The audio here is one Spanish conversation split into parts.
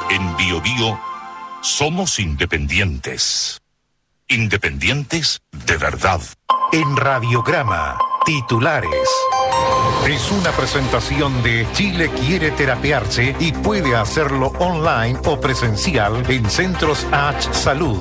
En Bio Bio somos independientes. Independientes de verdad. En Radiograma, titulares. Es una presentación de Chile quiere terapiarse y puede hacerlo online o presencial en Centros H Salud.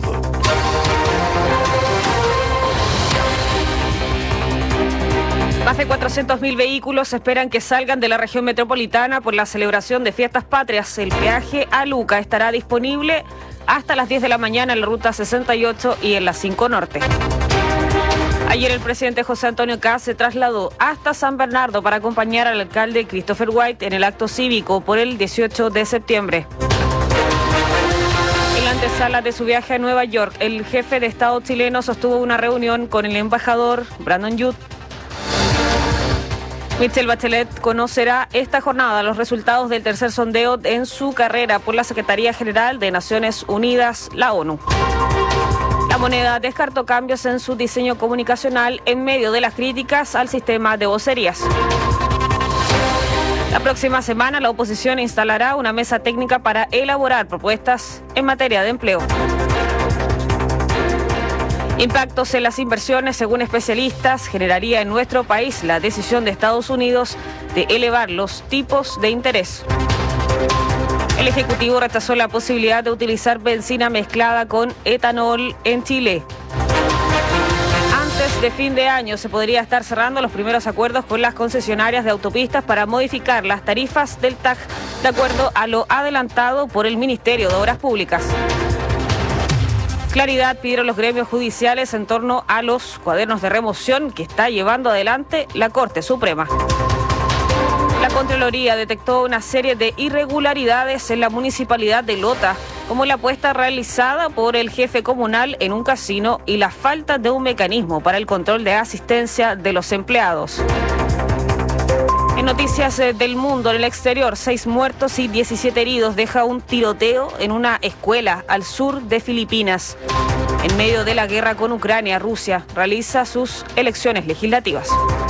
Más de 400.000 vehículos esperan que salgan de la región metropolitana por la celebración de Fiestas Patrias. El peaje a Luca estará disponible hasta las 10 de la mañana en la ruta 68 y en la 5 Norte. Ayer el presidente José Antonio Kast se trasladó hasta San Bernardo para acompañar al alcalde Christopher White en el acto cívico por el 18 de septiembre. En la antesala de su viaje a Nueva York, el jefe de Estado chileno sostuvo una reunión con el embajador Brandon Youth. Michelle Bachelet conocerá esta jornada los resultados del tercer sondeo en su carrera por la Secretaría General de Naciones Unidas, la ONU. La moneda descartó cambios en su diseño comunicacional en medio de las críticas al sistema de vocerías. La próxima semana la oposición instalará una mesa técnica para elaborar propuestas en materia de empleo. Impactos en las inversiones, según especialistas, generaría en nuestro país la decisión de Estados Unidos de elevar los tipos de interés. El Ejecutivo rechazó la posibilidad de utilizar benzina mezclada con etanol en Chile. Antes de fin de año se podría estar cerrando los primeros acuerdos con las concesionarias de autopistas para modificar las tarifas del TAG, de acuerdo a lo adelantado por el Ministerio de Obras Públicas. Claridad pidieron los gremios judiciales en torno a los cuadernos de remoción que está llevando adelante la Corte Suprema. La Contraloría detectó una serie de irregularidades en la municipalidad de Lota, como la apuesta realizada por el jefe comunal en un casino y la falta de un mecanismo para el control de asistencia de los empleados. En noticias del mundo, en el exterior, 6 muertos y 17 heridos deja un tiroteo en una escuela al sur de Filipinas. En medio de la guerra con Ucrania, Rusia realiza sus elecciones legislativas.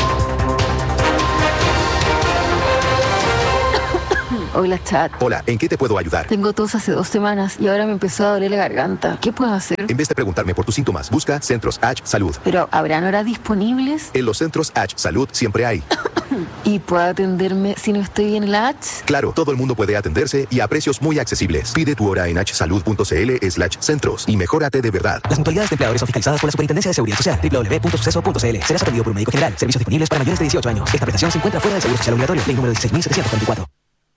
Hola, chat. Hola, ¿en qué te puedo ayudar? Tengo tos hace 2 semanas y ahora me empezó a doler la garganta. ¿Qué puedo hacer? En vez de preguntarme por tus síntomas, busca Centros H Salud. ¿Pero habrán horas disponibles? En los Centros H Salud siempre hay. ¿Y puedo atenderme si no estoy en el H? Claro, todo el mundo puede atenderse y a precios muy accesibles. Pide tu hora en hsalud.cl/centros y mejórate de verdad. Las mutualidades de empleadores son fiscalizadas por la Superintendencia de Seguridad Social. www.suceso.cl. Serás atendido por un médico general. Servicios disponibles para mayores de 18 años. Esta prestación se encuentra fuera del seguro social obligatorio. Ley número 16.744.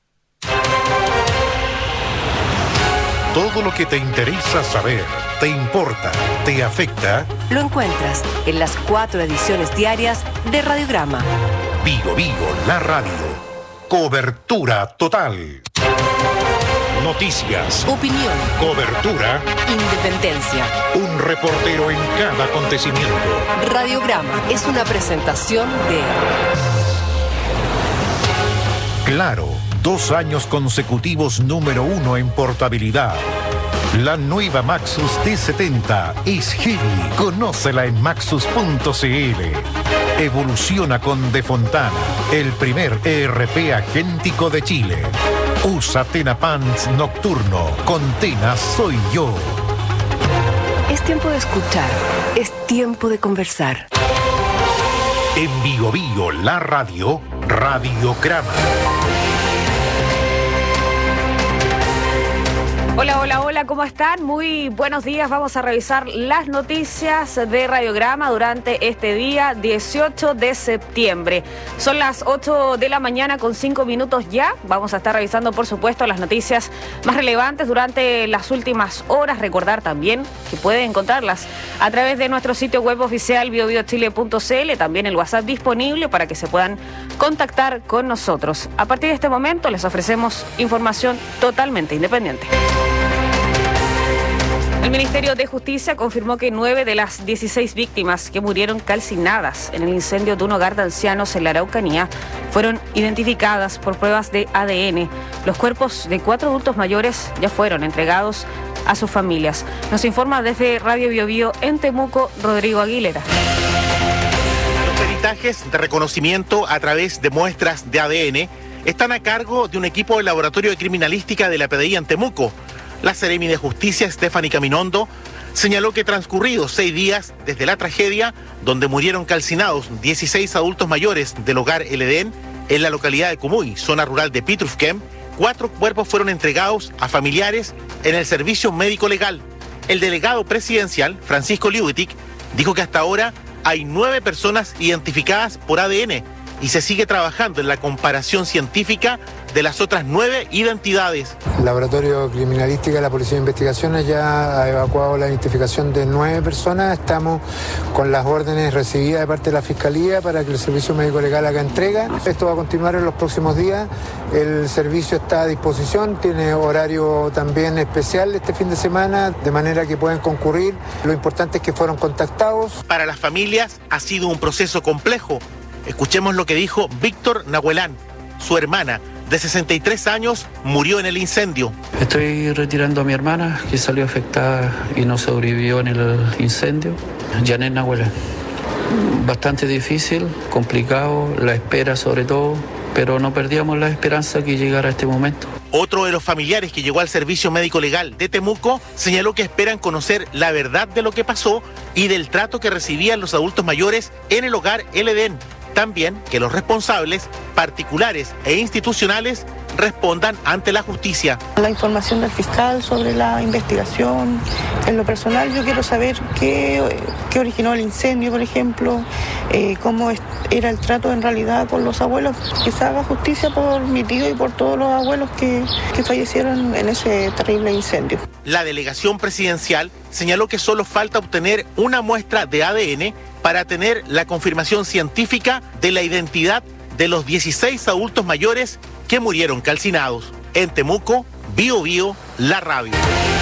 Todo lo que te interesa saber, te importa, te afecta. Lo encuentras en las 4 ediciones diarias de Radiograma. Bio Bio, la radio. Cobertura total. Noticias. Opinión. Cobertura. Independencia. Un reportero en cada acontecimiento. Radiograma es una presentación de Claro, 2 años consecutivos número 1 en portabilidad. La nueva Maxus T70 es heavy. Conócela en maxus.cl. Evoluciona con De Fontana, el primer ERP agéntico de Chile. Usa Tena Pants Nocturno. Con Tena soy yo. Es tiempo de escuchar. Es tiempo de conversar. En Bio Bio, la radio, Radiograma. Hola, hola, hola, ¿cómo están? Muy buenos días. Vamos a revisar las noticias de Radiograma durante este día 18 de septiembre. Son las 8 de la mañana con 5 minutos ya. Vamos a estar revisando, por supuesto, las noticias más relevantes durante las últimas horas. Recordar también que pueden encontrarlas a través de nuestro sitio web oficial biobiochile.cl, también el WhatsApp disponible para que se puedan contactar con nosotros. A partir de este momento les ofrecemos información totalmente independiente. El Ministerio de Justicia confirmó que 9 de las 16 víctimas que murieron calcinadas en el incendio de un hogar de ancianos en la Araucanía fueron identificadas por pruebas de ADN. Los cuerpos de 4 adultos mayores ya fueron entregados a sus familias. Nos informa desde Radio Bio Bio en Temuco, Rodrigo Aguilera. Los peritajes de reconocimiento a través de muestras de ADN están a cargo de un equipo del Laboratorio de Criminalística de la PDI en Temuco. La Seremi de Justicia, Stephanie Caminondo, señaló que transcurridos 6 días desde la tragedia, donde murieron calcinados 16 adultos mayores del hogar El Edén, en la localidad de Cumuy, zona rural de Pitrufquem, 4 cuerpos fueron entregados a familiares en el servicio médico legal. El delegado presidencial, Francisco Liubitic, dijo que hasta ahora hay 9 personas identificadas por ADN y se sigue trabajando en la comparación científica de las otras 9 identidades. El Laboratorio de Criminalística de la Policía de Investigaciones ya ha evacuado la identificación de 9 personas. Estamos con las órdenes recibidas de parte de la Fiscalía para que el Servicio Médico Legal haga entrega. Esto va a continuar en los próximos días. El servicio está a disposición, tiene horario también especial este fin de semana, de manera que pueden concurrir. Lo importante es que fueron contactados. Para las familias ha sido un proceso complejo. Escuchemos lo que dijo Víctor Nahuelán. Su hermana, de 63 años, murió en el incendio. Estoy retirando a mi hermana, que salió afectada y no sobrevivió en el incendio. Janet Nahuelán. Bastante difícil, complicado, la espera sobre todo, pero no perdíamos la esperanza que llegara este momento. Otro de los familiares que llegó al Servicio Médico Legal de Temuco señaló que esperan conocer la verdad de lo que pasó y del trato que recibían los adultos mayores en el hogar El Edén. También que los responsables, particulares e institucionales, respondan ante la justicia. La información del fiscal sobre la investigación. En lo personal yo quiero saber qué originó el incendio, por ejemplo, cómo era el trato en realidad con los abuelos. Que se haga justicia por mi tío y por todos los abuelos que fallecieron en ese terrible incendio. La delegación presidencial señaló que solo falta obtener una muestra de ADN para tener la confirmación científica de la identidad de los 16 adultos mayores que murieron calcinados. En Temuco, Bio Bio, la radio.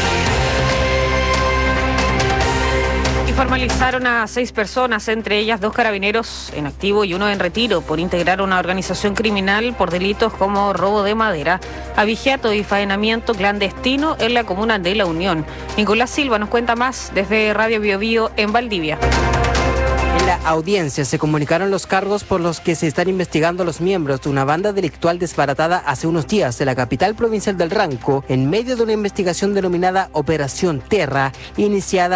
Y formalizaron a 6 personas, entre ellas 2 carabineros en activo y 1 en retiro, por integrar una organización criminal por delitos como robo de madera, abigeato y faenamiento clandestino en la comuna de La Unión. Nicolás Silva nos cuenta más desde Radio Bio Bio en Valdivia. En la audiencia se comunicaron los cargos por los que se están investigando los miembros de una banda delictual desbaratada hace unos días en la capital provincial del Ranco, en medio de una investigación denominada Operación Terra, iniciada